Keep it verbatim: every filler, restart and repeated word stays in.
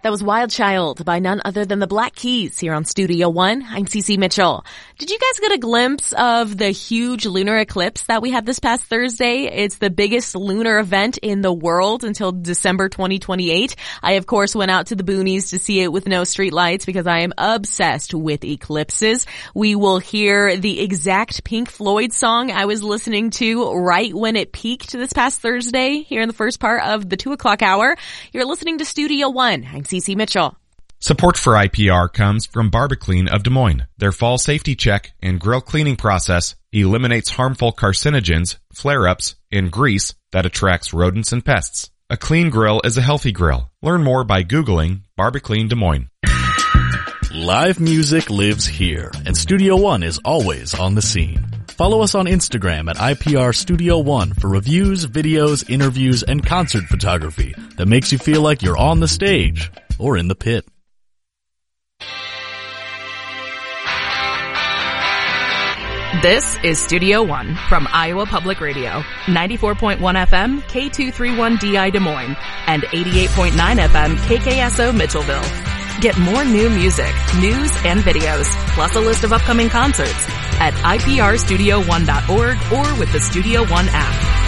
That was Wild Child by none other than the Black Keys here on Studio One. I'm Cece Mitchell. Did you guys get a glimpse of the huge lunar eclipse that we had this past Thursday? It's the biggest lunar event in the world until December twenty twenty-eight. I, of course, went out to the boonies to see it with no street lights because I am obsessed with eclipses. We will hear the exact Pink Floyd song I was listening to right when it peaked this past Thursday here in the first part of the two o'clock hour. You're listening to Studio One. I'm Cece Mitchell. Support for I P R comes from Barbaclean of Des Moines. Their fall safety check and grill cleaning process eliminates harmful carcinogens, flare-ups, and grease that attracts rodents and pests. A clean grill is a healthy grill. Learn more by Googling Barbaclean Des Moines. Live music lives here, and Studio One is always on the scene. Follow us on Instagram at I P R Studio One for reviews, videos, interviews, and concert photography that makes you feel like you're on the stage or in the pit. This is Studio One from Iowa Public Radio, ninety-four point one F M, K two thirty-one D I Des Moines, and eighty-eight point nine F M, K K S O Mitchellville. Get more new music, news, and videos, plus a list of upcoming concerts at I P R studio one dot org or with the Studio One app.